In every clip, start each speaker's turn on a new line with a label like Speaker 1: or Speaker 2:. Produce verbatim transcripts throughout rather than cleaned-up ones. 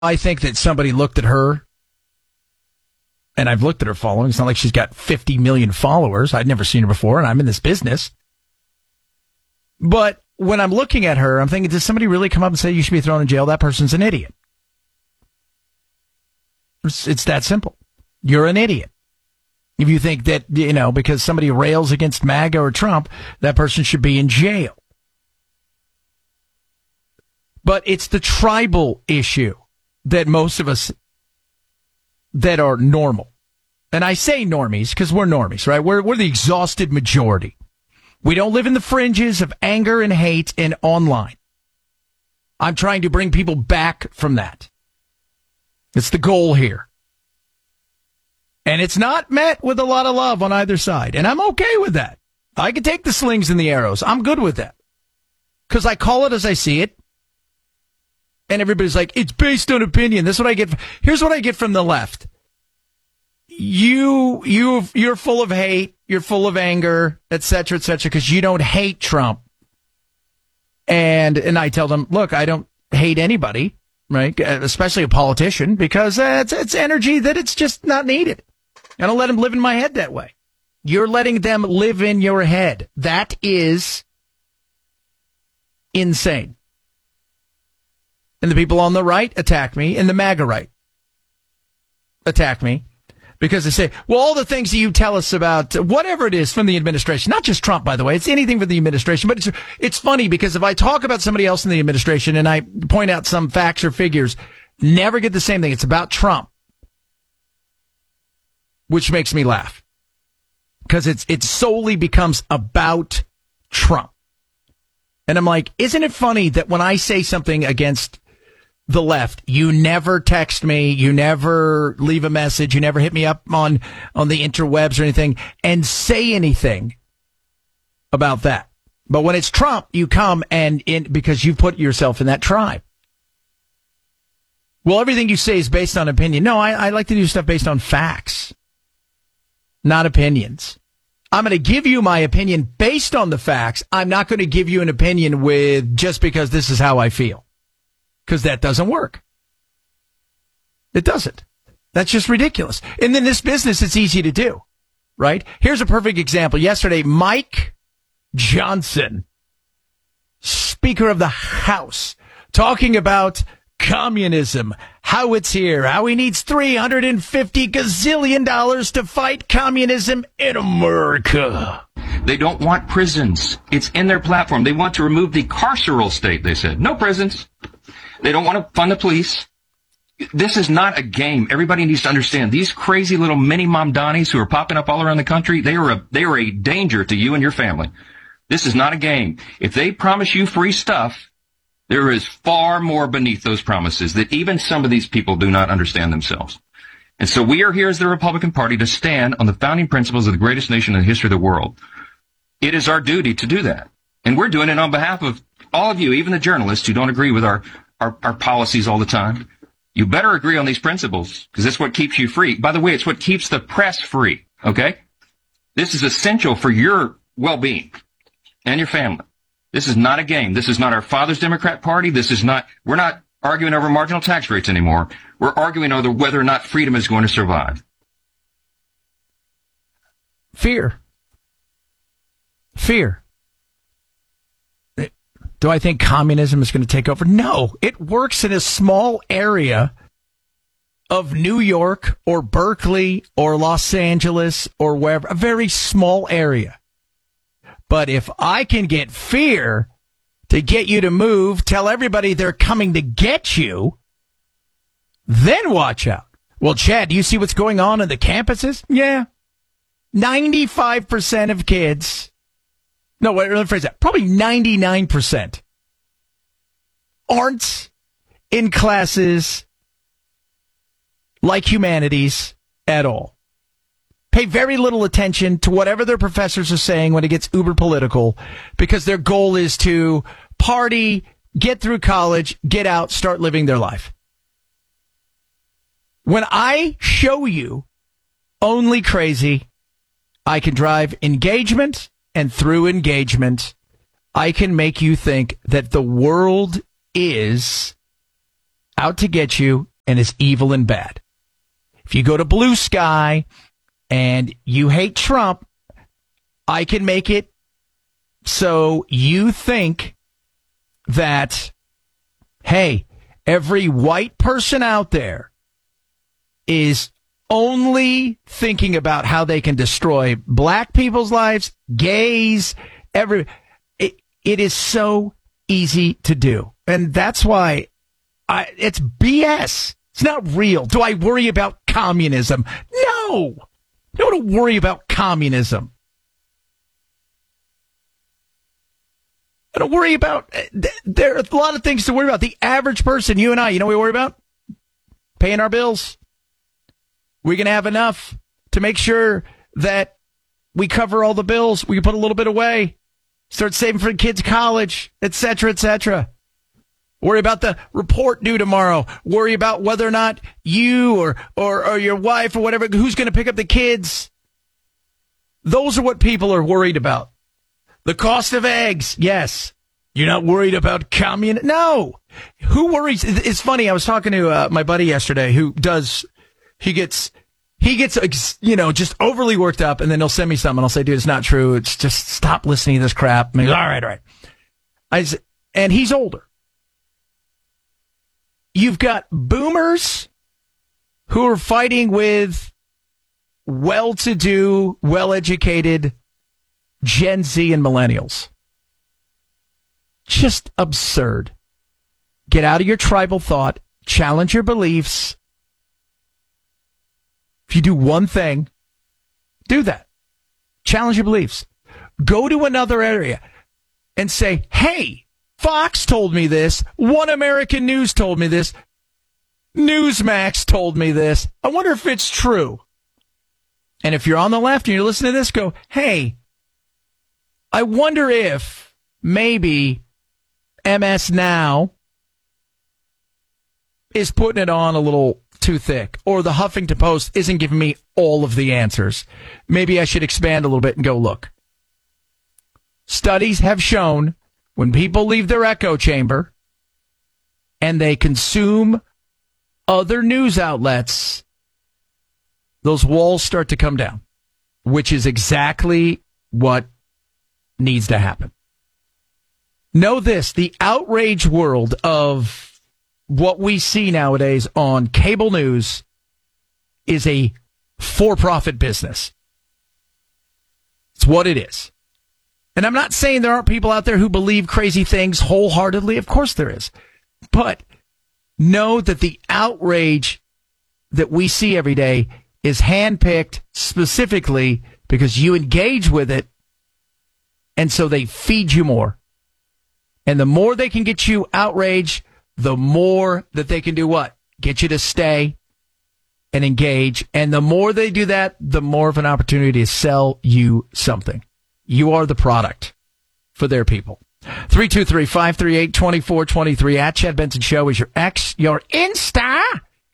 Speaker 1: I think that somebody looked at her, and I've looked at her following. It's not like she's got fifty million followers. I'd never seen her before, and I'm in this business. But when I'm looking at her, I'm thinking, does somebody really come up and say you should be thrown in jail? That person's an idiot. It's, it's that simple. You're an idiot. If you think that, you know, because somebody rails against MAGA or Trump, that person should be in jail. But it's the tribal issue that most of us that are normal. And I say normies because we're normies, right? We're, we're the exhausted majority. We don't live in the fringes of anger and hate and online. I'm trying to bring people back from that. It's the goal here. And it's not met with a lot of love on either side. And I'm okay with that. I can take the slings and the arrows. I'm good with that. Because I call it as I see it. And everybody's like, it's based on opinion. This is what I get. Here's what I get from the left. You, you, you're full of hate. You're full of anger, et cetera, et cetera, because you don't hate Trump. And, and I tell them, look, I don't hate anybody, right? Especially a politician, because uh, it's, it's energy that it's just not needed. I don't let them live in my head that way. You're letting them live in your head. That is insane. And the people on the right attack me, and the MAGA right attack me because they say, well, all the things that you tell us about whatever it is from the administration, not just Trump, by the way, it's anything from the administration, but it's, it's funny because if I talk about somebody else in the administration and I point out some facts or figures, never get the same thing. It's about Trump, which makes me laugh because it's, it solely becomes about Trump. And I'm like, isn't it funny that when I say something against the left, you never text me, you never leave a message, you never hit me up on, on the interwebs or anything and say anything about that. But when it's Trump, you come and in because you put yourself in that tribe. Well, everything you say is based on opinion. No, I, I like to do stuff based on facts, not opinions. I'm going to give you my opinion based on the facts. I'm not going to give you an opinion with just because this is how I feel. Because that doesn't work. It doesn't. That's just ridiculous. And in this business, it's easy to do, right? Here's a perfect example. Yesterday, Mike Johnson, Speaker of the House, talking about communism, how it's here, how he needs three hundred fifty gazillion dollars to fight communism in America.
Speaker 2: They don't want prisons. It's in their platform. They want to remove the carceral state, they said. No prisons. They don't want to fund the police. This is not a game. Everybody needs to understand. These crazy little mini Mamdanis who are popping up all around the country, they are a, they are a danger to you and your family. This is not a game. If they promise you free stuff, there is far more beneath those promises that even some of these people do not understand themselves. And so we are here as the Republican Party to stand on the founding principles of the greatest nation in the history of the world. It is our duty to do that. And we're doing it on behalf of all of you, even the journalists who don't agree with our, our, our policies all the time. You better agree on these principles because it's what keeps you free. By the way, it's what keeps the press free. Okay? This is essential for your well-being and your family. This is not a game. This is not our father's Democrat Party. This is not, we're not arguing over marginal tax rates anymore. We're arguing over whether or not freedom is going to survive.
Speaker 1: Fear. Fear. Do I think communism is going to take over? No. It works in a small area of New York or Berkeley or Los Angeles or wherever, a very small area. But if I can get fear to get you to move, tell everybody they're coming to get you, then watch out. Well, Chad, do you see what's going on in the campuses? Yeah. ninety-five percent of kids, no, wait, let me phrase that, probably ninety-nine percent aren't in classes like humanities at all. Pay very little attention to whatever their professors are saying when it gets uber political because their goal is to party, get through college, get out, start living their life. When I show you only crazy, I can drive engagement, and through engagement, I can make you think that the world is out to get you and is evil and bad. If you go to Blue Sky and you hate Trump, I can make it so you think that, hey, every white person out there is only thinking about how they can destroy black people's lives, gays, every. It, it is so easy to do. And that's why I, it's B S. It's not real. Do I worry about communism? No. I don't want to worry about communism. I don't worry about, there are a lot of things to worry about. The average person, you and I, you know what we worry about? Paying our bills. We're going to have enough to make sure that we cover all the bills. We can put a little bit away, start saving for the kids' college, et cetera, et cetera. Worry about the report due tomorrow. Worry about whether or not you or, or, or your wife or whatever, who's going to pick up the kids. Those are what people are worried about. The cost of eggs. Yes. You're not worried about communism? No. Who worries? It's funny. I was talking to uh, my buddy yesterday who does, he gets, he gets, you know, just overly worked up, and then he'll send me something and I'll say, dude, it's not true. It's just stop listening to this crap. And he goes, all right, all right. I say, and he's older. You've got boomers who are fighting with well-to-do, well-educated Gen Z and millennials. Just absurd. Get out of your tribal thought. Challenge your beliefs. If you do one thing, do that. Challenge your beliefs. Go to another area and say, hey, Fox told me this. One American News told me this. Newsmax told me this. I wonder if it's true. And if you're on the left and you're listening to this, go, hey, I wonder if maybe M S Now is putting it on a little too thick, or the Huffington Post isn't giving me all of the answers. Maybe I should expand a little bit and go, look. Studies have shown when people leave their echo chamber and they consume other news outlets, those walls start to come down, which is exactly what needs to happen. Know this, the outrage world of what we see nowadays on cable news is a for-profit business. It's what it is. And I'm not saying there aren't people out there who believe crazy things wholeheartedly. Of course there is. But know that the outrage that we see every day is handpicked specifically because you engage with it. And so they feed you more. And the more they can get you outraged, the more that they can do what? Get you to stay and engage. And the more they do that, the more of an opportunity to sell you something. You are the product for their people. three two three, five three eight, two four two three at Chad Benson Show is your X, your Insta,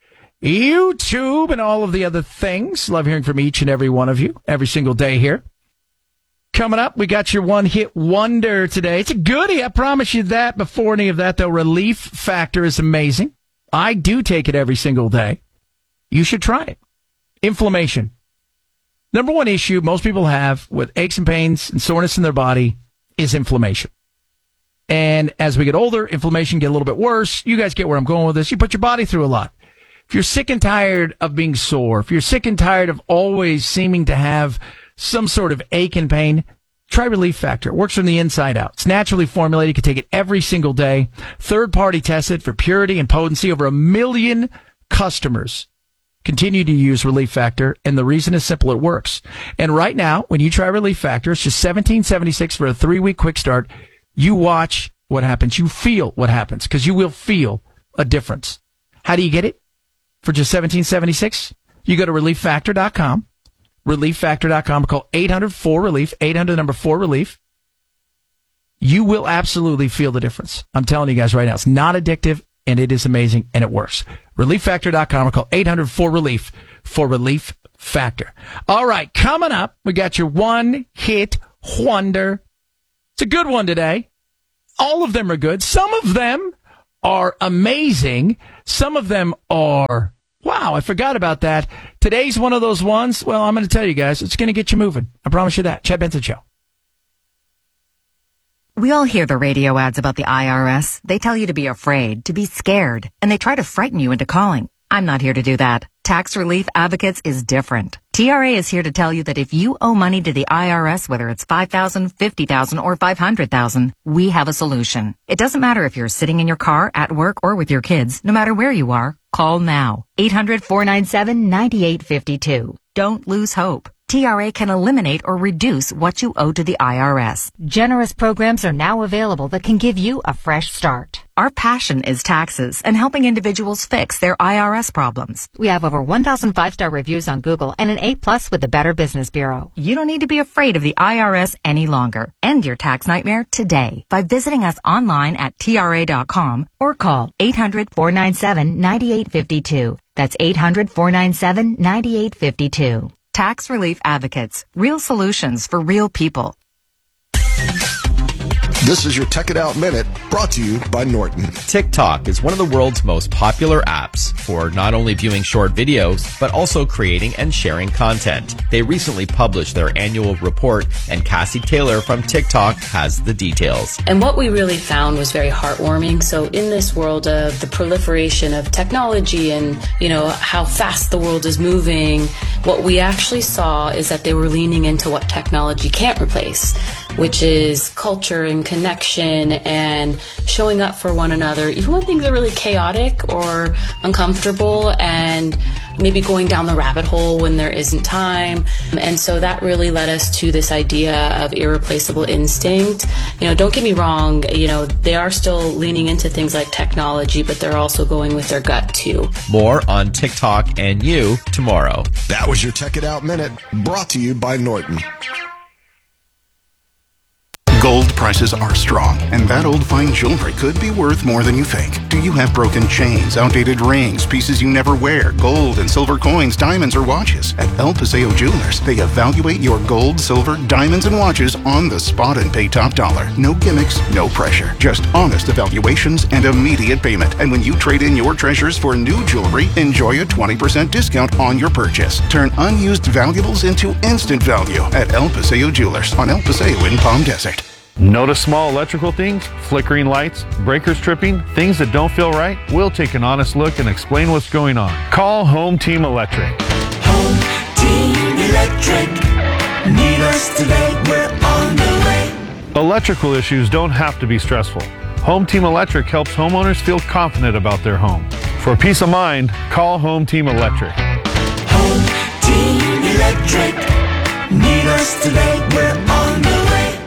Speaker 1: YouTube, and all of the other things. Love hearing from each and every one of you every single day here. Coming up, we got your one-hit wonder today. It's a goodie, I promise you that. Before any of that, though, Relief Factor is amazing. I do take it every single day. You should try it. Inflammation. Number one issue most people have with aches and pains and soreness in their body is inflammation. And as we get older, inflammation get a little bit worse. You guys get where I'm going with this. You put your body through a lot. If you're sick and tired of being sore, if you're sick and tired of always seeming to have some sort of ache and pain, try Relief Factor. It works from the inside out. It's naturally formulated. You can take it every single day. Third-party tested for purity and potency. Over a million customers continue to use Relief Factor, and the reason is simple. It works. And right now, when you try Relief Factor, it's just seventeen seventy-six for a three-week quick start. You watch what happens. You feel what happens, because you will feel a difference. How do you get it? For just seventeen seventy-six, you go to relief factor dot com. relief factor dot com. Call eight hundred four relief, eight hundred number four relief. You will absolutely feel the difference. I'm telling you guys right now, it's not addictive, and it is amazing, and it works. relief factor dot com or call eight hundred four relief for Relief Factor. All right, coming up, we got your one-hit wonder. It's a good one today. All of them are good. Some of them are amazing. Some of them are, wow, I forgot about that. Today's one of those ones. Well, I'm going to tell you guys, it's going to get you moving. I promise you that. Chad Benson Show.
Speaker 3: We all hear the radio ads about the I R S. They tell you to be afraid, to be scared, and they try to frighten you into calling. I'm not here to do that. Tax Relief Advocates is different. T R A is here to tell you that if you owe money to the I R S, whether it's five thousand dollars, fifty thousand dollars, or five hundred thousand dollars, we have a solution. It doesn't matter if you're sitting in your car, at work, or with your kids. No matter where you are, call now. eight hundred, four nine seven, nine eight five two. Don't lose hope. T R A can eliminate or reduce what you owe to the I R S.
Speaker 4: Generous programs are now available that can give you a fresh start.
Speaker 3: Our passion is taxes and helping individuals fix their I R S problems.
Speaker 4: We have over one thousand five-star reviews on Google and an A plus with the Better Business Bureau.
Speaker 3: You don't need to be afraid of the I R S any longer. End your tax nightmare today by visiting us online at T R A dot com or call eight hundred, four nine seven, nine eight five two. That's eight hundred, four nine seven, nine eight five two. Tax Relief Advocates. Real solutions for real people.
Speaker 5: This is your Tech It Out Minute, brought to you by Norton.
Speaker 6: TikTok is one of the world's most popular apps for not only viewing short videos, but also creating and sharing content. They recently published their annual report, and Cassie Taylor from TikTok has the details.
Speaker 7: And what we really found was very heartwarming. So in this world of the proliferation of technology and, you know, how fast the world is moving, what we actually saw is that they were leaning into what technology can't replace, which is culture and connection and showing up for one another, even when things are really chaotic or uncomfortable, and maybe going down the rabbit hole when there isn't time. And so that really led us to this idea of irreplaceable instinct. You know, don't get me wrong, you know, they are still leaning into things like technology, but they're also going with their gut too.
Speaker 6: More on TikTok and you tomorrow.
Speaker 5: That was your Tech It Out Minute, brought to you by Norton.
Speaker 8: Gold prices are strong, and that old fine jewelry could be worth more than you think. Do you have broken chains, outdated rings, pieces you never wear, gold and silver coins, diamonds, or watches? At El Paseo Jewelers, they evaluate your gold, silver, diamonds, and watches on the spot and pay top dollar. No gimmicks, no pressure. Just honest evaluations and immediate payment. And when you trade in your treasures for new jewelry, enjoy a twenty percent discount on your purchase. Turn unused valuables into instant value at El Paseo Jewelers on El Paseo in Palm Desert.
Speaker 9: Notice small electrical things, flickering lights, breakers tripping, things that don't feel right? We'll take an honest look and explain what's going on. Call Home Team Electric.
Speaker 10: Home Team Electric. Need us today, we're on the way.
Speaker 9: Electrical issues don't have to be stressful. Home Team Electric helps homeowners feel confident about their home. For peace of mind, call Home Team Electric.
Speaker 10: Home Team Electric. Need us today, we're on the way.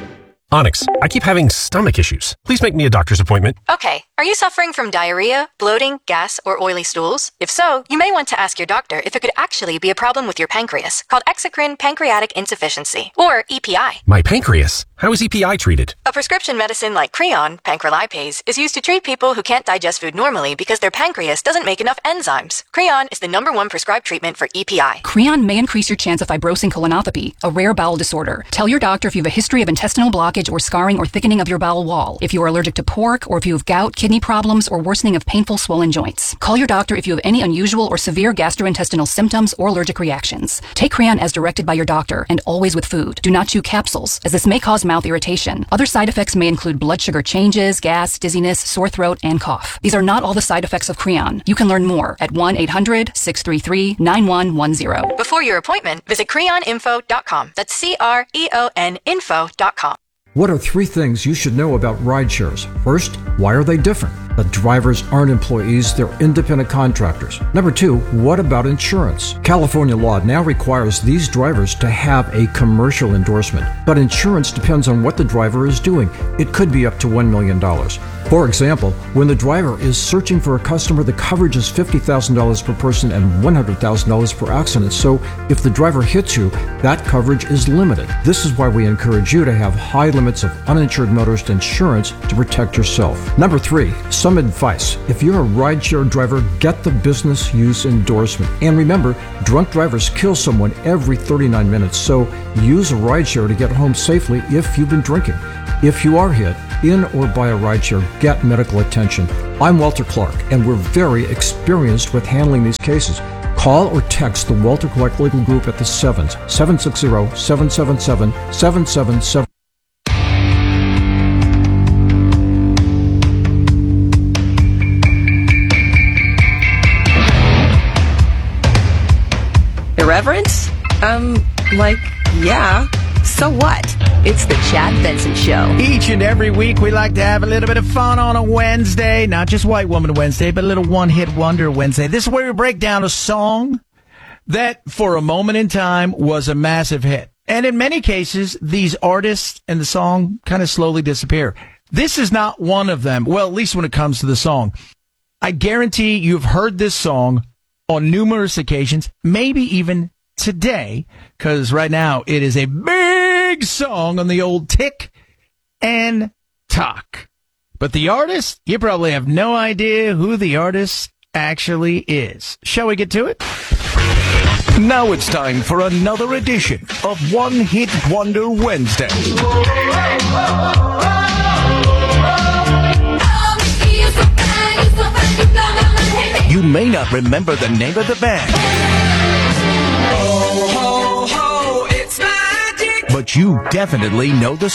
Speaker 11: Onyx, I keep having stomach issues. Please make me a doctor's appointment.
Speaker 12: Okay. Are you suffering from diarrhea, bloating, gas, or oily stools? If so, you may want to ask your doctor if it could actually be a problem with your pancreas, called exocrine pancreatic insufficiency, or E P I.
Speaker 11: My pancreas? How is E P I treated?
Speaker 12: A prescription medicine like Creon, pancrelipase, is used to treat people who can't digest food normally because their pancreas doesn't make enough enzymes. Creon is the number one prescribed treatment for E P I.
Speaker 13: Creon may increase your chance of fibrosing colonopathy, a rare bowel disorder. Tell your doctor if you have a history of intestinal blockage or scarring or thickening of your bowel wall, if you are allergic to pork, or if you have gout, kidney problems, or worsening of painful swollen joints. Call your doctor if you have any unusual or severe gastrointestinal symptoms or allergic reactions. Take Creon as directed by your doctor, and always with food. Do not chew capsules, as this may cause mouth irritation. Other side effects may include blood sugar changes, gas, dizziness, sore throat, and cough. These are not all the side effects of Creon. You can learn more at one eight hundred, six three three, nine one one zero.
Speaker 12: Before your appointment, visit creon info dot com. That's C R E O N info dot com.
Speaker 14: What are three things you should know about rideshares? First, why are they different? The drivers aren't employees, they're independent contractors. Number two, what about insurance? California law now requires these drivers to have a commercial endorsement, but insurance depends on what the driver is doing. It could be up to one million dollars. For example, when the driver is searching for a customer, the coverage is fifty thousand dollars per person and one hundred thousand dollars per accident. So if the driver hits you, that coverage is limited. This is why we encourage you to have high limits of uninsured motorist insurance to protect yourself. Number three, some advice. If you're a rideshare driver, get the business use endorsement. And remember, drunk drivers kill someone every thirty-nine minutes, so use a rideshare to get home safely if you've been drinking. If you are hit in or by a rideshare, get medical attention. I'm Walter Clark, and we're very experienced with handling these cases. Call or text the Walter Clark Legal Group at the sevens, seven six zero, seven seven seven, seven seven seven.
Speaker 15: Irreverent? Um, like, yeah. So what? It's the Chad Benson Show.
Speaker 1: Each and every week, we like to have a little bit of fun on a Wednesday. Not just White Woman Wednesday, but a little one-hit wonder Wednesday. This is where we break down a song that, for a moment in time, was a massive hit. And in many cases, these artists and the song kind of slowly disappear. This is not one of them. Well, at least when it comes to the song. I guarantee you've heard this song on numerous occasions, maybe even today, because right now it is a big song on the old Tick and Talk. But the artist, you probably have no idea who the artist actually is. Shall we get to it?
Speaker 16: Now it's time for another edition of One Hit Wonder Wednesday. You may not remember the name of the band,
Speaker 10: Ho, ho, ho, it's magic.
Speaker 16: but you definitely know the